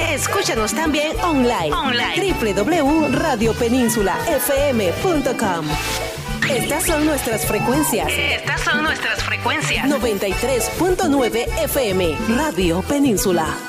Escúchanos también online. www.radiopeninsula.fm.com. Estas son nuestras frecuencias. 93.9 FM, Radio Península.